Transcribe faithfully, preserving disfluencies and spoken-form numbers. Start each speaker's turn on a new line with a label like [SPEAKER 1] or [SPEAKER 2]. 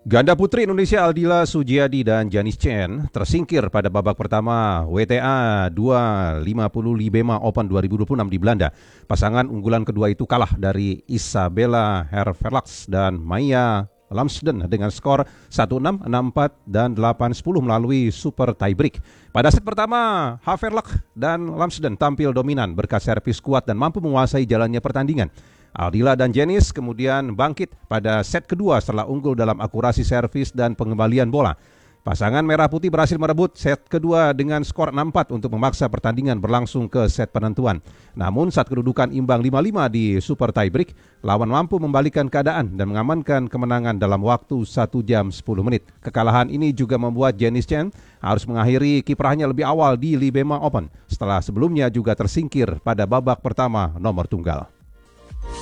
[SPEAKER 1] Ganda putri Indonesia Aldila Sujiadi dan Janice Chen tersingkir pada babak pertama W T A dua lima puluh Libema Open dua ribu dua puluh enam di Belanda. Pasangan unggulan kedua itu kalah dari Isabella Hervelux dan Maya Lamsden dengan skor satu enam, enam empat, dan delapan sepuluh melalui super tiebreak. Pada set pertama, Haverlak dan Lamsden tampil dominan berkat servis kuat dan mampu menguasai jalannya pertandingan. Aldila dan Janice kemudian bangkit pada set kedua setelah unggul dalam akurasi servis dan pengembalian bola. Pasangan merah putih berhasil merebut set kedua dengan skor enam empat untuk memaksa pertandingan berlangsung ke set penentuan. Namun saat kedudukan imbang lima lima di super tiebreak, lawan mampu membalikan keadaan dan mengamankan kemenangan dalam waktu satu jam sepuluh menit. Kekalahan ini juga membuat Janice Chen harus mengakhiri kiprahnya lebih awal di Libema Open setelah sebelumnya juga tersingkir pada babak pertama nomor tunggal.